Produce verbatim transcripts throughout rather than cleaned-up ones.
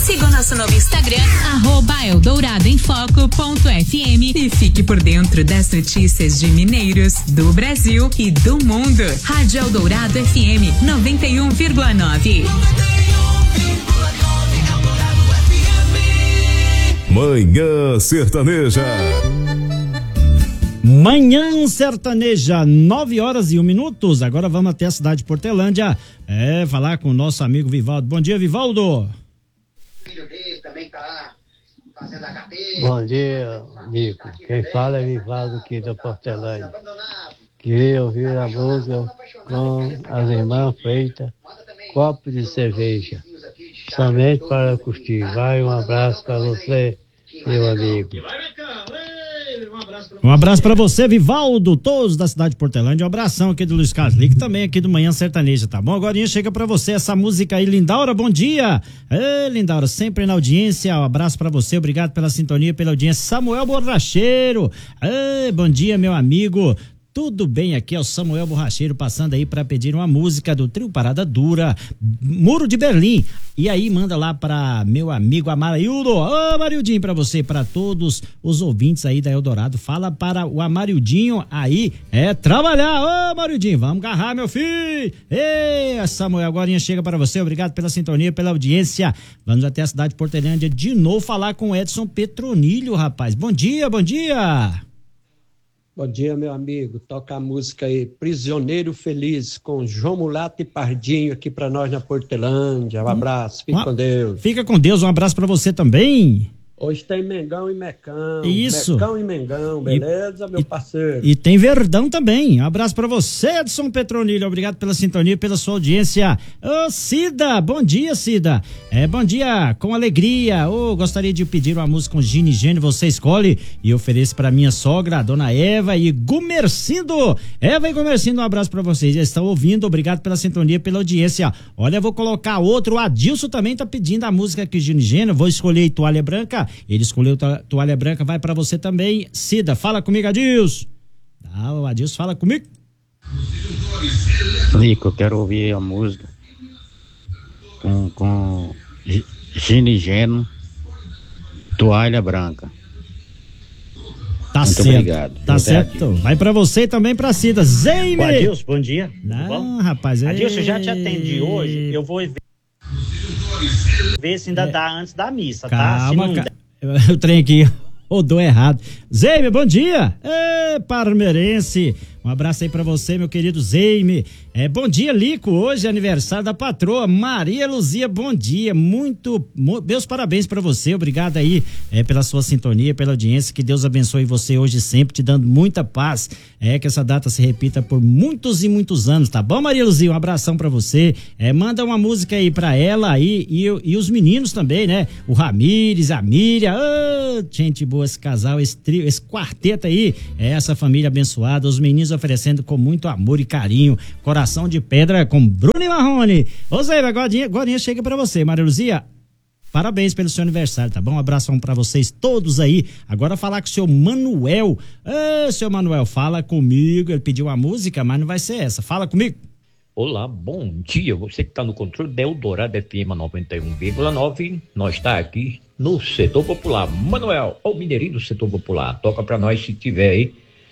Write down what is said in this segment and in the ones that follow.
Siga o nosso novo Instagram, arroba Eldorado em Foco ponto F M e fique por dentro das notícias de Mineiros, do Brasil e do mundo. Rádio Eldorado F M noventa e um vírgula nove. Manhã Sertaneja. Manhã Sertaneja, nove horas e um minutos. Agora vamos até a cidade de Portelândia. É, falar com o nosso amigo Vivaldo. Bom dia, Vivaldo. Bom dia, Nico. Quem fala é Vivaldo aqui da Portelândia. Queria ouvir a música com as irmãs Freitas, Copo de Cerveja. Somente para curtir. Vai, um abraço para você, meu amigo. Um abraço pra você, Vivaldo, todos da cidade de Portelândia. Um abração aqui do Luiz Carlos, também aqui do Manhã Sertaneja, tá bom? Agora chega pra você essa música aí, Lindaura, bom dia. Ei, Lindaura, sempre na audiência, um abraço pra você, obrigado pela sintonia, pela audiência. Samuel Borracheiro, ei, bom dia, meu amigo. Tudo bem, aqui é o Samuel Borracheiro passando aí para pedir uma música do trio Parada Dura, Muro de Berlim. E aí manda lá para meu amigo Amarildo. Ô Amarildinho, para você, para todos os ouvintes aí da Eldorado. Fala para o Amarildinho aí, é trabalhar. Ô Amarildinho, vamos agarrar, meu filho. Ei, Samuel, agora chega para você. Obrigado pela sintonia, pela audiência. Vamos até a cidade de Portelândia de novo falar com o Edson Petronilho, rapaz. Bom dia, bom dia. Bom dia, meu amigo. Toca a música aí, Prisioneiro Feliz, com João Mulato e Pardinho aqui pra nós na Portelândia. Um abraço, fique um, com Deus. Fica com Deus, um abraço pra você também. Hoje tem Mengão e Mecão. Isso. Mecão e Mengão, beleza, e, meu parceiro? E, e tem Verdão também. Um abraço pra você, Edson Petronilho. Obrigado pela sintonia, pela sua audiência. Ô, Cida, bom dia, Cida. É, bom dia, com alegria. Ô, gostaria de pedir uma música com Gini Gênio, você escolhe e ofereço pra minha sogra, a dona Eva e Gumercindo. Eva e Gumercindo, um abraço pra vocês. Já estão ouvindo, obrigado pela sintonia, pela audiência. Olha, eu vou colocar outro. O Adilson também tá pedindo a música aqui, Gini Gênio. Vou escolher Toalha Branca. Ele escolheu Toalha Branca, vai pra você também. Cida, fala comigo, Adilson. Ah, o Adilson fala comigo. Nico, eu quero ouvir a música com, com Gini Gênio, Toalha Branca. Tá Muito certo. Obrigado. Tá Eu certo. Vai pra você e também pra Cida. Zeime! Adilson, bom dia. Não, rapaz. Adilson, já te atendi hoje. Eu vou ver, ver se ainda é. dá antes da missa, Calma, tá? Se não ca... der... O trem aqui rodou errado. Zeime, bom dia. Ê, parmeirense. Um abraço aí pra você, meu querido Zeime. É, bom dia, Lico. Hoje é aniversário da patroa Maria Luzia. Bom dia. Muito, mu- meus parabéns pra você. Obrigado aí é, pela sua sintonia, pela audiência. Que Deus abençoe você hoje sempre, te dando muita paz. É, que essa data se repita por muitos e muitos anos, tá bom, Maria Luzia? Um abração pra você. É, manda uma música aí pra ela aí e, e os meninos também, né? O Ramires, a Miriam. Oh, gente boa, esse casal, esse trio, esse quarteto aí. É essa família abençoada. Os meninos oferecendo com muito amor e carinho. Coração de Pedra com Bruno e Marrone. Ô Zé, agora agora chega pra você, Maria Luzia. Parabéns pelo seu aniversário, tá bom? Um abração pra vocês todos aí. Agora falar com o seu Manuel. Ô, seu Manuel, fala comigo. Ele pediu uma música, mas não vai ser essa. Fala comigo. Olá, bom dia. Você que tá no controle da Eldorado F M noventa e um vírgula nove. Nós tá aqui no Setor Popular. Manuel, o mineirinho do Setor Popular. Toca pra nós se tiver aí.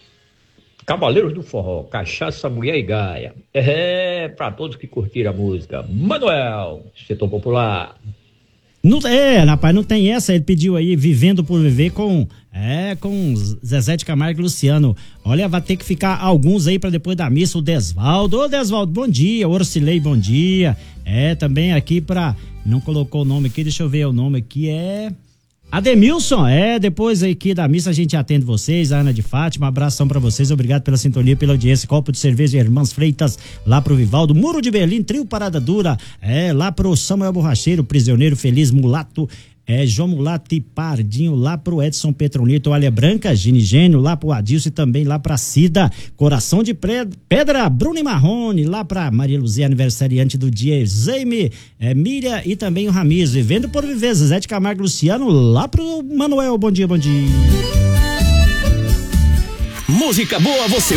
Cavaleiros do Forró, Cachaça, Mulher e Gaia. É, pra todos que curtiram a música. Manuel, Setor Popular. Não, é, rapaz, não tem essa. Ele pediu aí Vivendo por Viver com é, com Zezé de Camargo e Luciano. Olha, vai ter que ficar alguns aí pra depois da missa. O Desvaldo. Ô, Desvaldo, bom dia. Orcilei, bom dia. É, também aqui pra... Não colocou o nome aqui, deixa eu ver o nome aqui. É... Ademilson, é, depois aqui da missa a gente atende vocês, a Ana de Fátima, um abração pra vocês, obrigado pela sintonia, pela audiência. Copo de cerveja Irmãs Freitas, lá pro Vivaldo, Muro de Berlim, trio Parada Dura, é, lá pro Samuel Borracheiro, Prisioneiro Feliz, Mulato, é, João Mulato e Pardinho, lá pro Edson Petronilho, Toalha Branca, Gini Gênio, lá pro Adilson e também lá pra Cida, Coração de Pedra, Bruno e Marrone, lá pra Maria Luzia, aniversariante do dia, Zeime, é, Miriam e também o Ramiz, Vivendo por Viver, Zezé de Camargo e Luciano, lá pro Manuel, bom dia, bom dia. Música boa, você